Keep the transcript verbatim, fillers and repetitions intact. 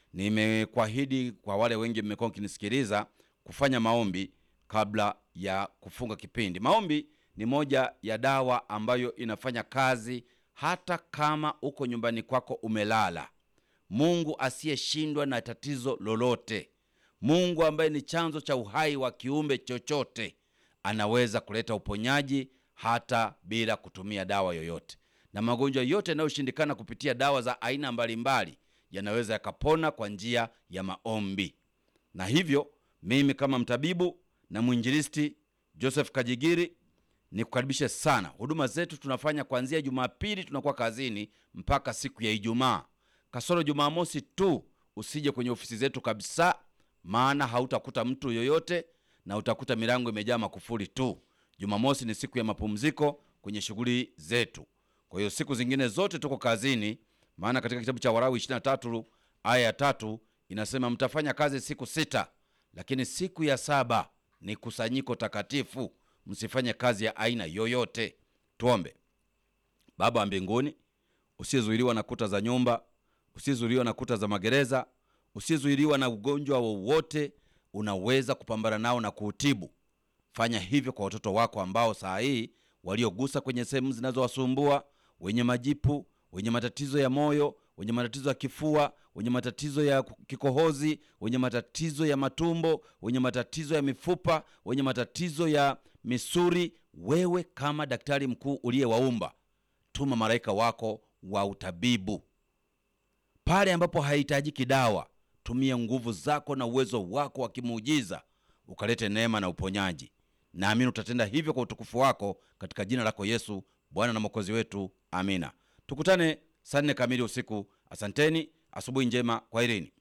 Nimekuahidi kwa wale wengi mmekuwa mkinisikiliza kufanya maombi kabla ya kufunga kipindi. Maombi ni moja ya dawa ambayo inafanya kazi hata kama uko nyumbani kwako umelala. Mungu asiyeshindwa na tatizo lolote, Mungu ambaye ni chanzo cha uhai wa kiumbe chochote, anaweza kuleta uponyaji hata bila kutumia dawa yoyote. Na magonjwa yote yanayoshindikana kupitia dawa za aina mbalimbali yanaweza yakapona kwa njia ya maombi. Na hivyo mimi kama mtabibu na mwinjilisti Joseph Kajigiri nikukaribishe sana. Huduma zetu tunafanya kuanzia Jumapili tunakuwa kazini mpaka siku ya Ijumaa. Kasoro Jumamosi tu usije kwenye ofisi zetu kabisa, maana hautakuta mtu yoyote na utakuta milango imejaa makufuli tu. Jumamosi ni siku ya mapumziko kwenye shughuli zetu. Kwa hiyo siku zingine zote tuko kazini, maana katika kitabu cha Walawi ishirini na tatu aya ya tatu inasema mtafanya kazi siku sita, lakini siku ya saba ni kusanyiko takatifu, msifanye kazi ya aina yoyote. Tuombe. Baba wa mbinguni, usiyezuiliwa na kuta za nyumba, usiyezuiliwa na kuta za magereza, usiyezuiliwa na ugonjwa wowote, unaweza kupambana nao na kuutibu. Fanya hivyo kwa watoto wako ambao saa hii waliogusa kwenye sehemu zinazowasumbua, wenye majipu, wenye matatizo ya moyo, wenye matatizo ya kifua, wenye matatizo ya kikohozi, wenye matatizo ya matumbo, wenye matatizo ya mifupa, wenye matatizo ya misuri. Wewe kama daktari mkuu uliyewaumba, tuma malaika wako wa utabibu. Pale ambapo haihitajiki dawa, tumia nguvu zako na uwezo wako wa kimuujiza ukalete neema na uponyaji. Naamini utatenda hivyo kwa utukufu wako, katika jina lako Yesu, Bwana na Mwokozi wetu. Amina. Tukutane saa nne kamili usiku. Asanteni, asubuhi njema, kwaherini.